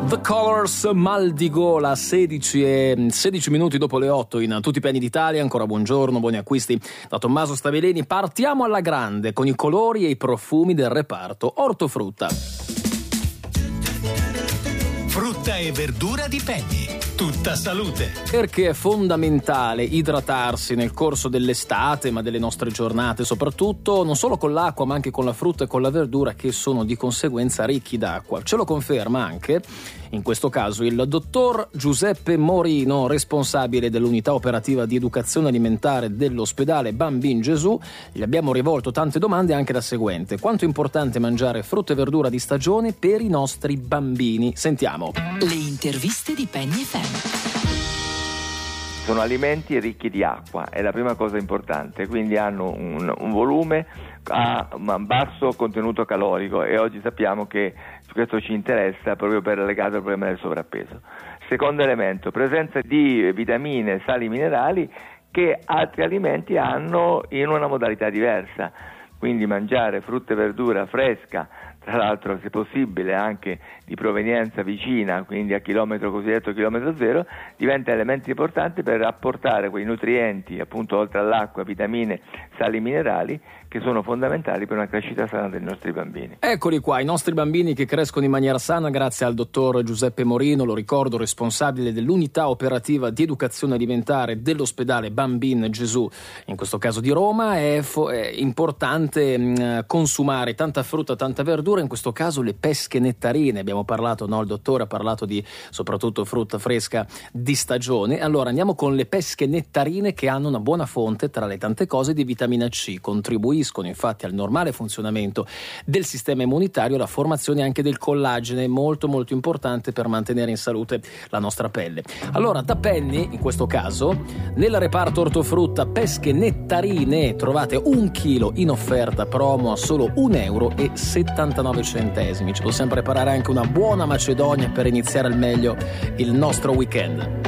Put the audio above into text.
The Colors, Mal di gola, 16 minuti dopo le 8 in tutti i piani d'Italia. Ancora buongiorno, buoni acquisti da Tommaso Staveleni. Partiamo alla grande con i colori e i profumi del reparto ortofrutta. Frutta e verdura di Penny, tutta salute. Perché è fondamentale idratarsi nel corso dell'estate, ma delle nostre giornate soprattutto, non solo con l'acqua ma anche con la frutta e con la verdura, che sono di conseguenza ricchi d'acqua. Ce lo conferma anche in questo caso il dottor Giuseppe Morino, responsabile dell'unità operativa di educazione alimentare dell'ospedale Bambin Gesù. Gli abbiamo rivolto tante domande, anche la seguente: quanto è importante mangiare frutta e verdura di stagione per i nostri bambini? Sentiamo. Le interviste di Penny FM. Sono alimenti ricchi di acqua, è la prima cosa importante, quindi hanno un volume a basso contenuto calorico, e oggi sappiamo che questo ci interessa proprio per legato al problema del sovrappeso. Secondo elemento, presenza di vitamine, sali minerali che altri alimenti hanno in una modalità diversa, quindi mangiare frutta e verdura fresca, tra l'altro se possibile anche di provenienza vicina, quindi a cosiddetto chilometro zero, diventa elemento importante per apportare quei nutrienti, appunto oltre all'acqua, vitamine, sali minerali, che sono fondamentali per una crescita sana dei nostri bambini. Eccoli qua, i nostri bambini che crescono in maniera sana grazie al dottor Giuseppe Morino, lo ricordo, responsabile dell'unità operativa di educazione alimentare dell'ospedale Bambin Gesù, in questo caso di Roma. È importante consumare tanta frutta, tanta verdura, in questo caso le pesche nettarine. Abbiamo parlato, no? Il dottore ha parlato di soprattutto frutta fresca di stagione. Allora andiamo con le pesche nettarine, che hanno una buona fonte, tra le tante cose, di vitamina C. Contribuiscono infatti al normale funzionamento del sistema immunitario e alla formazione anche del collagene, molto molto importante per mantenere in salute la nostra pelle. Allora, da Penny, in questo caso, nel reparto ortofrutta pesche nettarine trovate 1 chilo in offerta promo a solo €1,79. Ci possiamo preparare anche una buona macedonia per iniziare al meglio il nostro weekend.